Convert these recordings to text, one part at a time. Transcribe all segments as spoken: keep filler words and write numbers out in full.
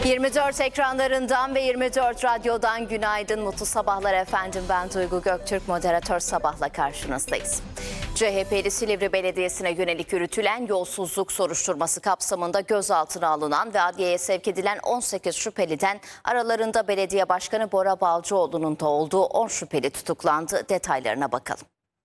yirmi dört ekranlarından ve yirmi dört radyodan günaydın, mutlu sabahlar efendim. Ben Duygu Göktürk, moderatör Sabah'la karşınızdayız. C H P'li Silivri Belediyesi'ne yönelik yürütülen yolsuzluk soruşturması kapsamında gözaltına alınan ve adliyeye sevk edilen on sekiz şüpheliden aralarında belediye başkanı Bora Balcıoğlu'nun da olduğu on şüpheli tutuklandı. Detaylarına bakalım.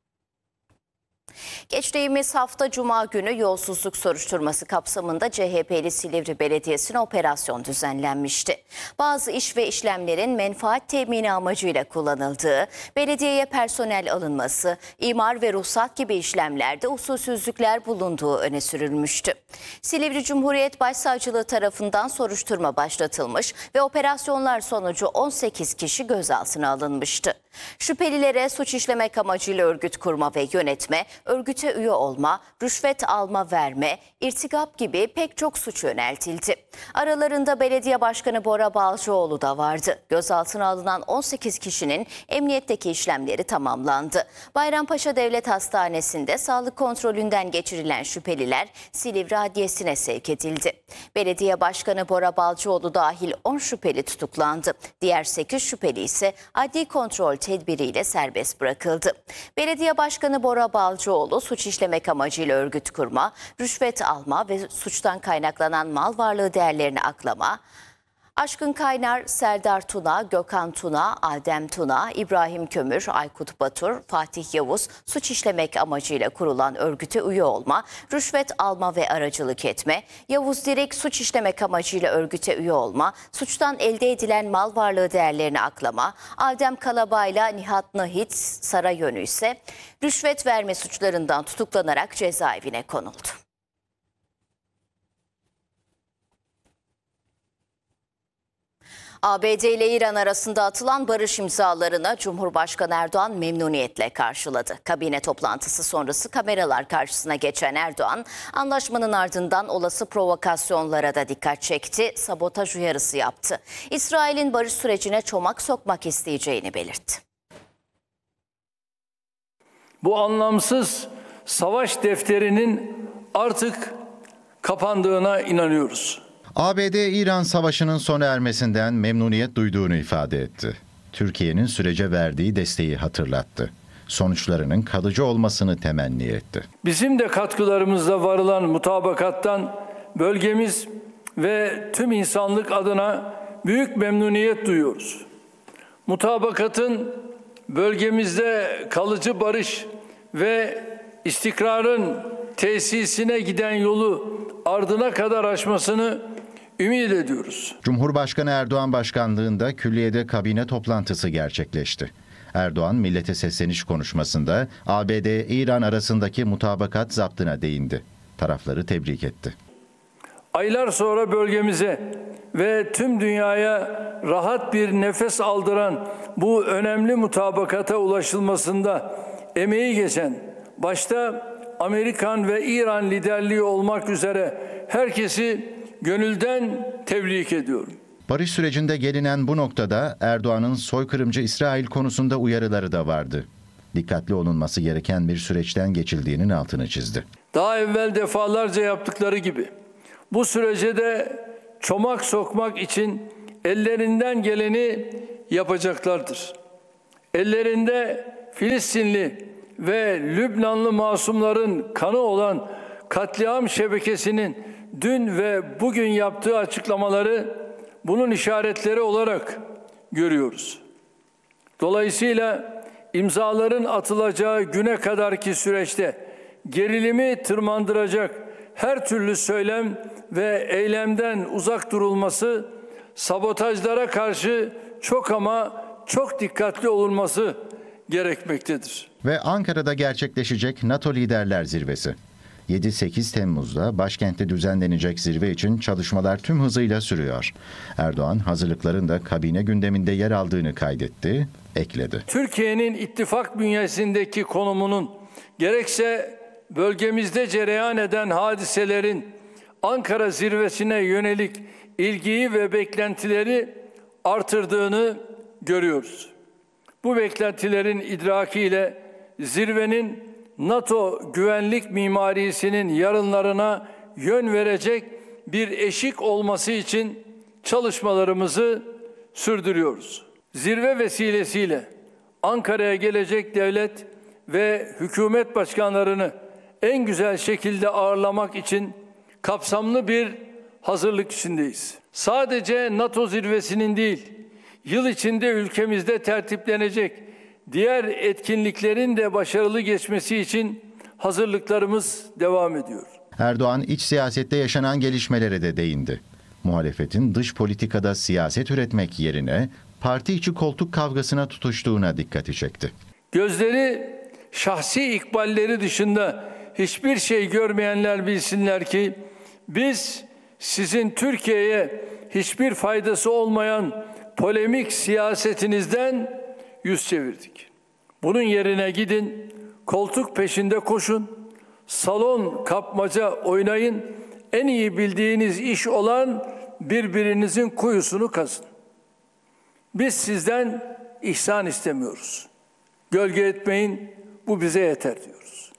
Geçtiğimiz hafta Cuma günü yolsuzluk soruşturması kapsamında C H P'li Silivri Belediyesi'ne operasyon düzenlenmişti. Bazı iş ve işlemlerin menfaat temini amacıyla kullanıldığı, belediyeye personel alınması, imar ve ruhsat gibi işlemlerde usulsüzlükler bulunduğu öne sürülmüştü. Silivri Cumhuriyet Başsavcılığı tarafından soruşturma başlatılmış ve operasyonlar sonucu on sekiz kişi gözaltına alınmıştı. Şüphelilere suç işlemek amacıyla örgüt kurma ve yönetme, örgüte üye olma, rüşvet alma verme, irtikap gibi pek çok suç yöneltildi. Aralarında belediye başkanı Bora Balcıoğlu da vardı. Gözaltına alınan on sekiz kişinin emniyetteki işlemleri tamamlandı. Bayrampaşa Devlet Hastanesi'nde sağlık kontrolünden geçirilen şüpheliler Silivri Adliyesi'ne sevk edildi. Belediye başkanı Bora Balcıoğlu dahil on şüpheli tutuklandı. Diğer sekiz şüpheli ise adli kontrol tedbiriyle serbest bırakıldı. Belediye başkanı Bora Balcıoğlu suç işlemek amacıyla örgüt kurma, rüşvet alma ve suçtan kaynaklanan mal varlığı değerlerini aklama, Aşkın Kaynar, Serdar Tuna, Gökhan Tuna, Adem Tuna, İbrahim Kömür, Aykut Batur, Fatih Yavuz suç işlemek amacıyla kurulan örgüte üye olma, rüşvet alma ve aracılık etme, Yavuz Direk suç işlemek amacıyla örgüte üye olma, suçtan elde edilen mal varlığı değerlerini aklama, Adem Kalabayla Nihat Nahit Sarayönü ise rüşvet verme suçlarından tutuklanarak cezaevine konuldu. A B D ile İran arasında atılan barış imzalarını Cumhurbaşkanı Erdoğan memnuniyetle karşıladı. Kabine toplantısı sonrası kameralar karşısına geçen Erdoğan, anlaşmanın ardından olası provokasyonlara da dikkat çekti, sabotaj uyarısı yaptı. İsrail'in barış sürecine çomak sokmak isteyeceğini belirtti. Bu anlamsız savaş defterinin artık kapandığına inanıyoruz. A B D-İran savaşının sona ermesinden memnuniyet duyduğunu ifade etti. Türkiye'nin sürece verdiği desteği hatırlattı. Sonuçlarının kalıcı olmasını temenni etti. Bizim de katkılarımızla varılan mutabakattan bölgemiz ve tüm insanlık adına büyük memnuniyet duyuyoruz. Mutabakatın bölgemizde kalıcı barış ve istikrarın tesisine giden yolu ardına kadar aşmasını ümit ediyoruz. Cumhurbaşkanı Erdoğan başkanlığında külliyede kabine toplantısı gerçekleşti. Erdoğan millete sesleniş konuşmasında A B D-İran arasındaki mutabakat zaptına değindi. Tarafları tebrik etti. Aylar sonra bölgemize ve tüm dünyaya rahat bir nefes aldıran bu önemli mutabakata ulaşılmasında emeği geçen, başta Amerikan ve İran liderliği olmak üzere herkesi gönülden tebrik ediyorum. Barış sürecinde gelinen bu noktada Erdoğan'ın soykırımcı İsrail konusunda uyarıları da vardı. Dikkatli olunması gereken bir süreçten geçildiğinin altını çizdi. Daha evvel defalarca yaptıkları gibi bu sürece de çomak sokmak için ellerinden geleni yapacaklardır. Ellerinde Filistinli ve Lübnanlı masumların kanı olan katliam şebekesinin dün ve bugün yaptığı açıklamaları bunun işaretleri olarak görüyoruz. Dolayısıyla imzaların atılacağı güne kadarki süreçte gerilimi tırmandıracak her türlü söylem ve eylemden uzak durulması, sabotajlara karşı çok ama çok dikkatli olunması gerekmektedir. Ve Ankara'da gerçekleşecek NATO Liderler Zirvesi. yedi sekiz Temmuz'da başkentte düzenlenecek zirve için çalışmalar tüm hızıyla sürüyor. Erdoğan hazırlıkların da kabine gündeminde yer aldığını kaydetti, ekledi. Türkiye'nin ittifak bünyesindeki konumunun gerekse bölgemizde cereyan eden hadiselerin Ankara zirvesine yönelik ilgiyi ve beklentileri artırdığını görüyoruz. Bu beklentilerin idrakiyle zirvenin NATO güvenlik mimarisinin yarınlarına yön verecek bir eşik olması için çalışmalarımızı sürdürüyoruz. Zirve vesilesiyle Ankara'ya gelecek devlet ve hükümet başkanlarını en güzel şekilde ağırlamak için kapsamlı bir hazırlık içindeyiz. Sadece NATO zirvesinin değil, yıl içinde ülkemizde tertiplenecek diğer etkinliklerin de başarılı geçmesi için hazırlıklarımız devam ediyor. Erdoğan iç siyasette yaşanan gelişmelere de değindi. Muhalefetin dış politikada siyaset üretmek yerine parti içi koltuk kavgasına tutuştuğuna dikkati çekti. Gözleri şahsi ikballeri dışında hiçbir şey görmeyenler bilsinler ki biz sizin Türkiye'ye hiçbir faydası olmayan polemik siyasetinizden yüz çevirdik. Bunun yerine gidin, koltuk peşinde koşun, salon kapmaca oynayın, en iyi bildiğiniz iş olan birbirinizin kuyusunu kazın. Biz sizden ihsan istemiyoruz. Gölge etmeyin, bu bize yeter diyoruz.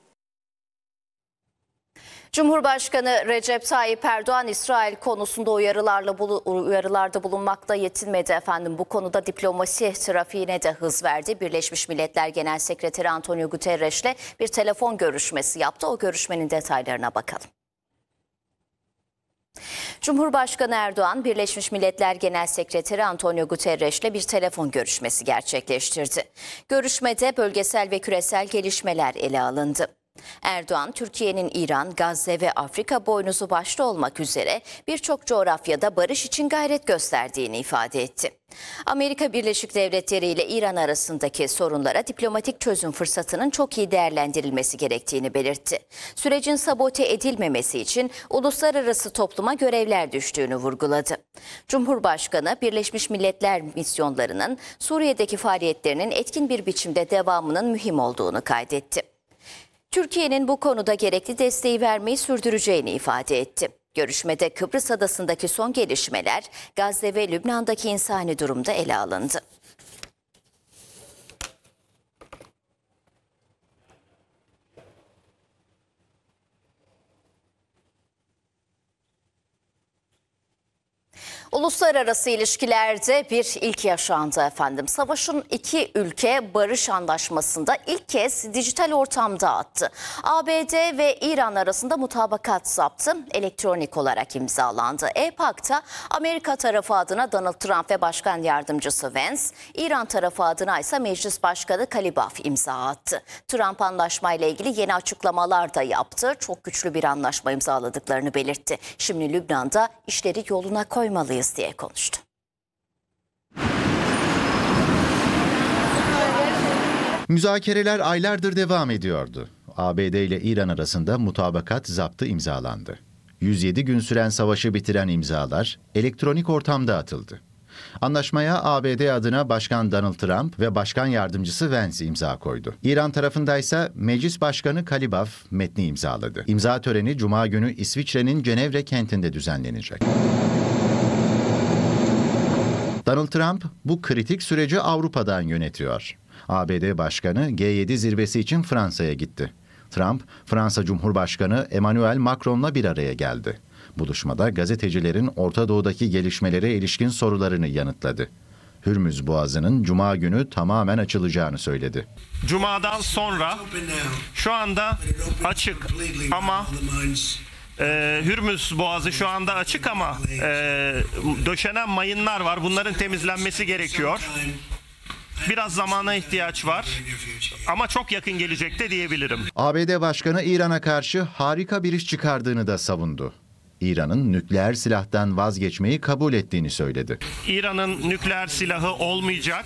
Cumhurbaşkanı Recep Tayyip Erdoğan İsrail konusunda uyarılarla uyarılarda bulunmakla yetinmedi efendim. Bu konuda diplomasi trafiğine de hız verdi. Birleşmiş Milletler Genel Sekreteri Antonio Guterres'le bir telefon görüşmesi yaptı. O görüşmenin detaylarına bakalım. Cumhurbaşkanı Erdoğan, Birleşmiş Milletler Genel Sekreteri Antonio Guterres'le bir telefon görüşmesi gerçekleştirdi. Görüşmede bölgesel ve küresel gelişmeler ele alındı. Erdoğan, Türkiye'nin İran, Gazze ve Afrika boynuzu başta olmak üzere birçok coğrafyada barış için gayret gösterdiğini ifade etti. Amerika Birleşik Devletleri ile İran arasındaki sorunlara diplomatik çözüm fırsatının çok iyi değerlendirilmesi gerektiğini belirtti. Sürecin sabote edilmemesi için uluslararası topluma görevler düştüğünü vurguladı. Cumhurbaşkanı, Birleşmiş Milletler misyonlarının Suriye'deki faaliyetlerinin etkin bir biçimde devamının mühim olduğunu kaydetti. Türkiye'nin bu konuda gerekli desteği vermeyi sürdüreceğini ifade etti. Görüşmede Kıbrıs Adası'ndaki son gelişmeler, Gazze ve Lübnan'daki insani durumda ele alındı. Uluslararası ilişkilerde bir ilk yaşandı efendim. Savaşın iki ülke barış anlaşmasında ilk kez dijital ortamda attı. A B D ve İran arasında mutabakat zaptı elektronik olarak imzalandı. E-Pak'ta Amerika tarafı adına Donald Trump ve Başkan Yardımcısı Vance, İran tarafı adına ise Meclis Başkanı Kalibaf imza attı. Trump anlaşmayla ilgili yeni açıklamalar da yaptı. Çok güçlü bir anlaşma imzaladıklarını belirtti. Şimdi Lübnan'da işleri yoluna koymalıyız diye konuştu. Müzakereler aylardır devam ediyordu. A B D ile İran arasında mutabakat zaptı imzalandı. yüz yedi gün süren savaşı bitiren imzalar elektronik ortamda atıldı. Anlaşmaya A B D adına Başkan Donald Trump ve Başkan Yardımcısı Vance imza koydu. İran tarafındaysa Meclis Başkanı Kalibaf metni imzaladı. İmza töreni Cuma günü İsviçre'nin Cenevre kentinde düzenlenecek. Donald Trump bu kritik süreci Avrupa'dan yönetiyor. A B D Başkanı G yedi zirvesi için Fransa'ya gitti. Trump, Fransa Cumhurbaşkanı Emmanuel Macron'la bir araya geldi. Buluşmada gazetecilerin Orta Doğu'daki gelişmelere ilişkin sorularını yanıtladı. Hürmüz Boğazı'nın Cuma günü tamamen açılacağını söyledi. Cuma'dan sonra şu anda açık ama e, Hürmüz Boğazı şu anda açık ama e, döşenen mayınlar var. Bunların temizlenmesi gerekiyor. Biraz zamana ihtiyaç var ama çok yakın gelecekte diyebilirim. A B D Başkanı İran'a karşı harika bir iş çıkardığını da savundu. İran'ın nükleer silahtan vazgeçmeyi kabul ettiğini söyledi. İran'ın nükleer silahı olmayacak.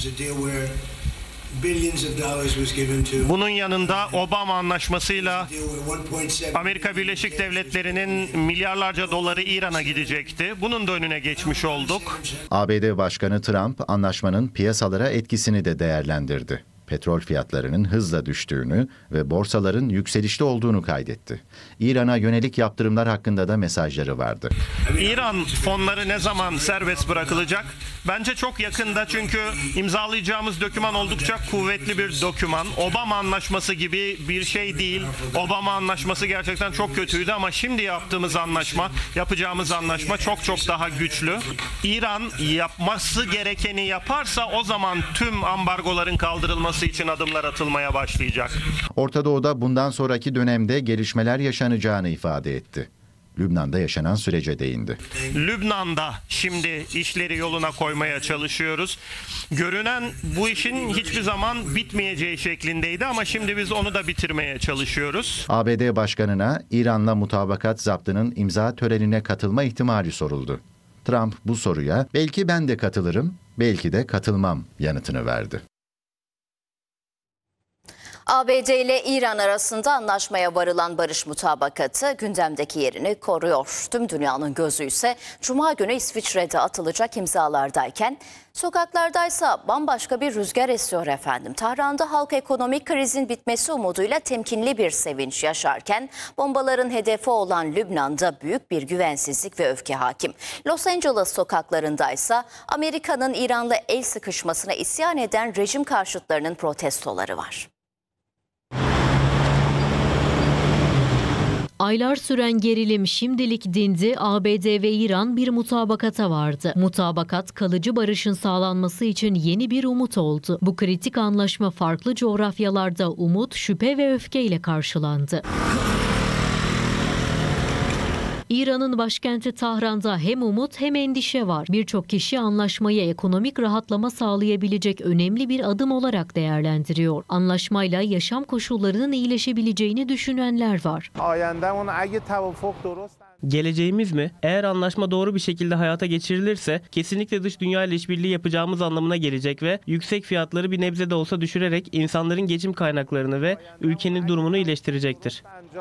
Bunun yanında Obama Anlaşması'yla Amerika Birleşik Devletleri'nin milyarlarca doları İran'a gidecekti. Bunun da önüne geçmiş olduk. A B D Başkanı Trump anlaşmanın piyasalara etkisini de değerlendirdi. Petrol fiyatlarının hızla düştüğünü ve borsaların yükselişte olduğunu kaydetti. İran'a yönelik yaptırımlar hakkında da mesajları vardı. İran fonları ne zaman serbest bırakılacak? Bence çok yakında, çünkü imzalayacağımız doküman oldukça kuvvetli bir doküman. Obama Anlaşması gibi bir şey değil. Obama Anlaşması gerçekten çok kötüydü ama şimdi yaptığımız anlaşma, yapacağımız anlaşma çok çok daha güçlü. İran yapması gerekeni yaparsa o zaman tüm ambargoların kaldırılması için adımlar atılmaya başlayacak. Orta Doğu'da bundan sonraki dönemde gelişmeler yaşanacağını ifade etti. Lübnan'da yaşanan sürece değindi. Lübnan'da şimdi işleri yoluna koymaya çalışıyoruz. Görünen bu işin hiçbir zaman bitmeyeceği şeklindeydi ama şimdi biz onu da bitirmeye çalışıyoruz. A B D Başkanı'na İran'la mutabakat zaptının imza törenine katılma ihtimali soruldu. Trump bu soruya belki ben de katılırım, belki de katılmam yanıtını verdi. A B D ile İran arasında anlaşmaya varılan barış mutabakatı gündemdeki yerini koruyor. Tüm dünyanın gözü ise Cuma günü İsviçre'de atılacak imzalardayken sokaklardaysa bambaşka bir rüzgar esiyor efendim. Tahran'da halk ekonomik krizin bitmesi umuduyla temkinli bir sevinç yaşarken bombaların hedefi olan Lübnan'da büyük bir güvensizlik ve öfke hakim. Los Angeles sokaklarındaysa Amerika'nın İran'la el sıkışmasına isyan eden rejim karşıtlarının protestoları var. Aylar süren gerilim şimdilik dindi, A B D ve İran bir mutabakata vardı. Mutabakat kalıcı barışın sağlanması için yeni bir umut oldu. Bu kritik anlaşma farklı coğrafyalarda umut, şüphe ve öfkeyle karşılandı. İran'ın başkenti Tahran'da hem umut hem endişe var. Birçok kişi anlaşmayı ekonomik rahatlama sağlayabilecek önemli bir adım olarak değerlendiriyor. Anlaşmayla yaşam koşullarının iyileşebileceğini düşünenler var. Geleceğimiz mi? Eğer anlaşma doğru bir şekilde hayata geçirilirse kesinlikle dış dünya ile işbirliği yapacağımız anlamına gelecek ve yüksek fiyatları bir nebze de olsa düşürerek insanların geçim kaynaklarını ve ülkenin durumunu iyileştirecektir.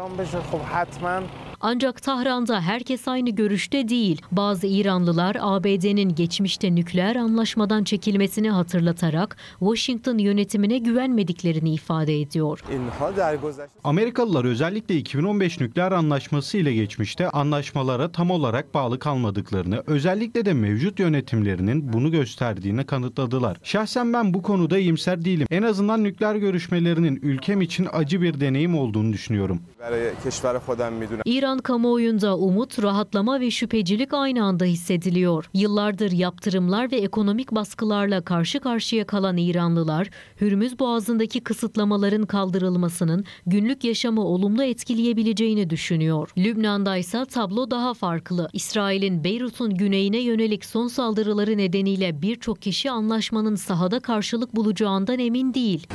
Ancak Tahran'da herkes aynı görüşte değil. Bazı İranlılar A B D'nin geçmişte nükleer anlaşmadan çekilmesini hatırlatarak Washington yönetimine güvenmediklerini ifade ediyor. Amerikalılar özellikle iki bin on beş nükleer anlaşması ile geçmişte anlaşmalara tam olarak bağlı kalmadıklarını, özellikle de mevcut yönetimlerinin bunu gösterdiğini kanıtladılar. Şahsen ben bu konuda iyimser değilim. En azından nükleer görüşmelerinin ülkem için acı bir deneyim olduğunu düşünüyorum. İran kamuoyunda umut, rahatlama ve şüphecilik aynı anda hissediliyor. Yıllardır yaptırımlar ve ekonomik baskılarla karşı karşıya kalan İranlılar, Hürmüz Boğazı'ndaki kısıtlamaların kaldırılmasının günlük yaşamı olumlu etkileyebileceğini düşünüyor. Lübnan'da ise tablo daha farklı. İsrail'in Beyrut'un güneyine yönelik son saldırıları nedeniyle birçok kişi anlaşmanın sahada karşılık bulacağından emin değil.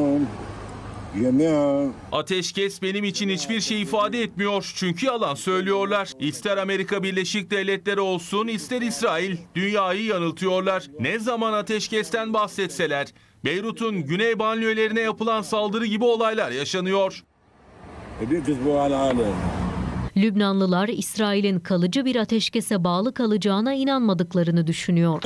Ateşkes benim için hiçbir şey ifade etmiyor çünkü yalan söylüyorlar. İster Amerika Birleşik Devletleri olsun, ister İsrail, dünyayı yanıltıyorlar. Ne zaman ateşkesten bahsetseler, Beyrut'un güney banliyölerine yapılan saldırı gibi olaylar yaşanıyor. Lübnanlılar İsrail'in kalıcı bir ateşkese bağlı kalacağına inanmadıklarını düşünüyor.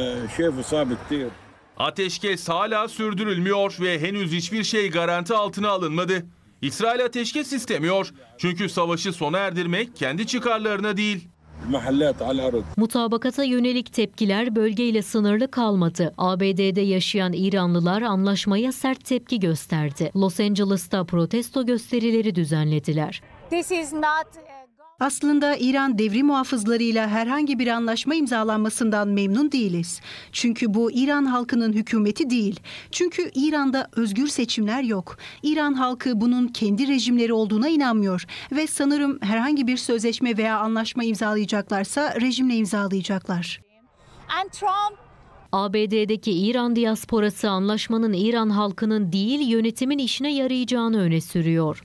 Ateşkes hala sürdürülmüyor ve henüz hiçbir şey garanti altına alınmadı. İsrail ateşkes istemiyor çünkü savaşı sona erdirmek kendi çıkarlarına değil. Mutabakata yönelik tepkiler bölgeyle sınırlı kalmadı. A B D'de yaşayan İranlılar anlaşmaya sert tepki gösterdi. Los Angeles'ta protesto gösterileri düzenlediler. This is not Aslında İran devrim muhafızlarıyla herhangi bir anlaşma imzalanmasından memnun değiliz. Çünkü bu İran halkının hükümeti değil. Çünkü İran'da özgür seçimler yok. İran halkı bunun kendi rejimleri olduğuna inanmıyor. Ve sanırım herhangi bir sözleşme veya anlaşma imzalayacaklarsa rejimle imzalayacaklar. and Trump A B D'deki İran diasporası anlaşmanın İran halkının değil yönetimin işine yarayacağını öne sürüyor.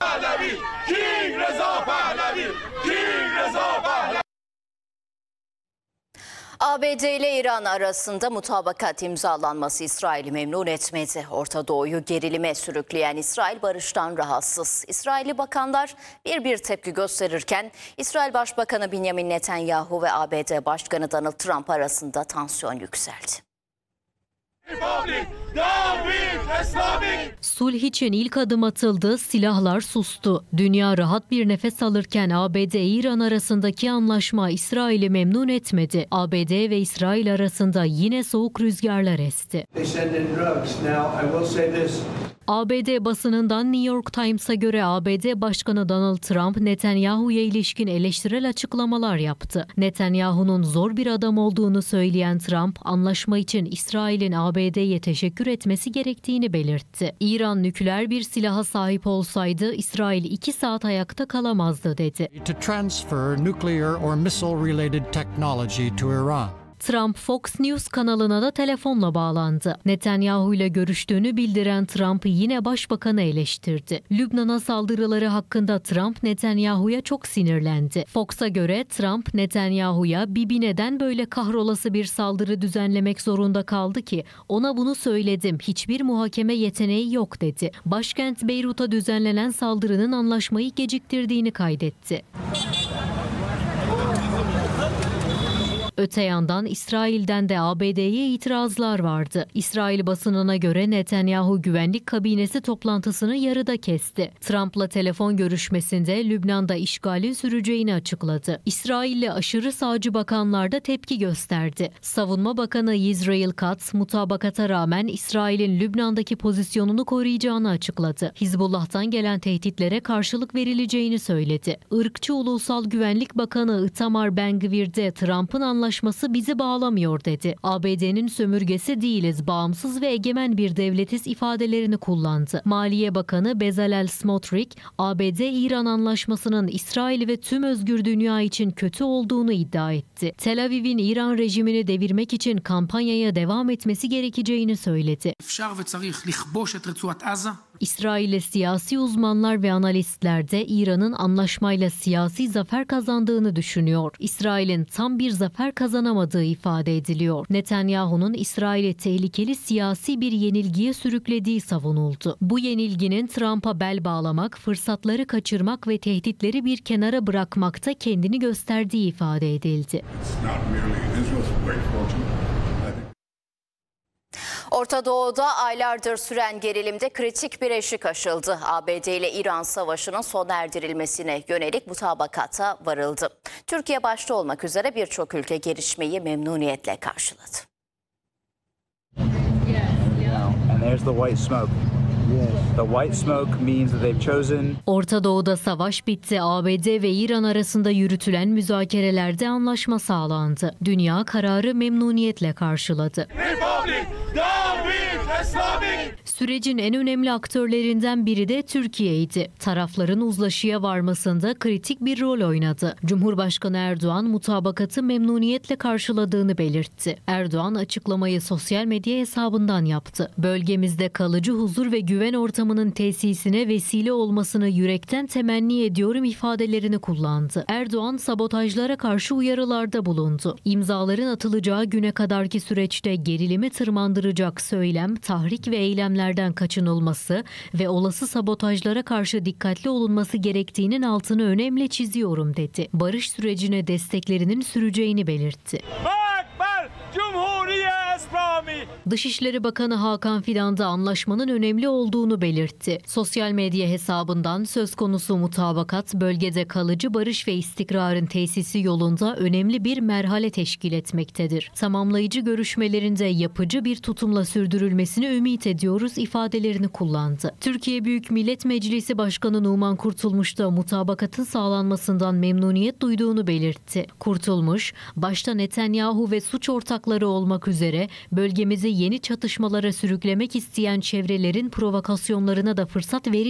A B D ile İran arasında mutabakat imzalanması İsrail'i memnun etmedi. Orta Doğu'yu gerilime sürükleyen İsrail barıştan rahatsız. İsrailli bakanlar bir bir tepki gösterirken İsrail Başbakanı Benjamin Netanyahu ve A B D Başkanı Donald Trump arasında tansiyon yükseldi. Sulh için ilk adım atıldı, silahlar sustu. Dünya rahat bir nefes alırken A B D-İran arasındaki anlaşma İsrail'i memnun etmedi. A B D ve İsrail arasında yine soğuk rüzgarlar esti. A B D basınından New York Times'a göre A B D Başkanı Donald Trump, Netanyahu'ya ilişkin eleştirel açıklamalar yaptı. Netanyahu'nun zor bir adam olduğunu söyleyen Trump, anlaşma için İsrail'in A B D'ye teşekkür etmesi gerektiğini belirtti. İran nükleer bir silaha sahip olsaydı İsrail iki saat ayakta kalamazdı dedi. To transfer nuclear or missile-related technology to Iran. Trump, Fox News kanalına da telefonla bağlandı. Netanyahu ile görüştüğünü bildiren Trump yine başbakanı eleştirdi. Lübnan'a saldırıları hakkında Trump, Netanyahu'ya çok sinirlendi. Fox'a göre Trump, Netanyahu'ya "Bibi neden böyle kahrolası bir saldırı düzenlemek zorunda kaldı ki? Ona bunu söyledim. Hiçbir muhakeme yeteneği yok" dedi. Başkent Beyrut'a düzenlenen saldırının anlaşmayı geciktirdiğini kaydetti. Öte yandan İsrail'den de A B D'ye itirazlar vardı. İsrail basınına göre Netanyahu güvenlik kabinesi toplantısını yarıda kesti. Trump'la telefon görüşmesinde Lübnan'da işgalin süreceğini açıkladı. İsrail'le aşırı sağcı bakanlar da tepki gösterdi. Savunma Bakanı Yisrael Katz, mutabakata rağmen İsrail'in Lübnan'daki pozisyonunu koruyacağını açıkladı. Hizbullah'tan gelen tehditlere karşılık verileceğini söyledi. Irkçı Ulusal Güvenlik Bakanı Itamar Ben-Gvir de Trump'ın anlaşması bizi bağlamıyor dedi. A B D'nin sömürgesi değiliz, bağımsız ve egemen bir devletiz ifadelerini kullandı. Maliye Bakanı Bezalel Smotrich, A B D-İran anlaşmasının İsrail ve tüm özgür dünya için kötü olduğunu iddia etti. Tel Aviv'in İran rejimini devirmek için kampanyaya devam etmesi gerekeceğini söyledi. İsrail'le siyasi uzmanlar ve analistler de İran'ın anlaşmayla siyasi zafer kazandığını düşünüyor. İsrail'in tam bir zafer kazanamadığı ifade ediliyor. Netanyahu'nun İsrail'i tehlikeli siyasi bir yenilgiye sürüklediği savunuldu. Bu yenilginin Trump'a bel bağlamak, fırsatları kaçırmak ve tehditleri bir kenara bırakmakta kendini gösterdiği ifade edildi. Orta Doğu'da aylardır süren gerilimde kritik bir eşik aşıldı. A B D ile İran savaşının sona erdirilmesine yönelik mutabakata varıldı. Türkiye başta olmak üzere birçok ülke gelişmeyi memnuniyetle karşıladı. Orta Doğu'da savaş bitti. A B D ve İran arasında yürütülen müzakerelerde anlaşma sağlandı. Dünya kararı memnuniyetle karşıladı. Sürecin en önemli aktörlerinden biri de Türkiye'ydi. Tarafların uzlaşıya varmasında kritik bir rol oynadı. Cumhurbaşkanı Erdoğan mutabakatı memnuniyetle karşıladığını belirtti. Erdoğan açıklamayı sosyal medya hesabından yaptı. Bölgemizde kalıcı huzur ve güven ortamının tesisine vesile olmasını yürekten temenni ediyorum ifadelerini kullandı. Erdoğan sabotajlara karşı uyarılarda bulundu. İmzaların atılacağı güne kadarki süreçte gerilimi tırmandıracak söylem, tahrik ve eylemlerden kaçınılması ve olası sabotajlara karşı dikkatli olunması gerektiğinin altını önemli çiziyorum dedi. Barış sürecine desteklerinin süreceğini belirtti. Dışişleri Bakanı Hakan Fidan da anlaşmanın önemli olduğunu belirtti. Sosyal medya hesabından söz konusu mutabakat bölgede kalıcı barış ve istikrarın tesisi yolunda önemli bir merhale teşkil etmektedir. Tamamlayıcı görüşmelerinde yapıcı bir tutumla sürdürülmesini ümit ediyoruz ifadelerini kullandı. Türkiye Büyük Millet Meclisi Başkanı Numan Kurtulmuş da mutabakatın sağlanmasından memnuniyet duyduğunu belirtti. Kurtulmuş, başta Netanyahu ve suç ortakları olmak üzere bölgemizi yeni çatışmalara sürüklemek isteyen çevrelerin provokasyonlarına da fırsat verilmeyecek